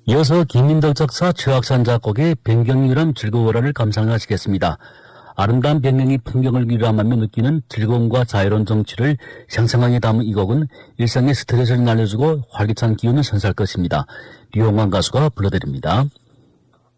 이어서 김민덕 작사 최학산 작곡의 변경이란 즐거워라를 감상하시겠습니다. 아름다운 변경이 풍경을 위로하며 느끼는 즐거움과 자유로운 정취를 생생하게 담은 이 곡은 일상의 스트레스를 날려주고 활기찬 기운을 선사할 것입니다. 류홍관 가수가 불러드립니다.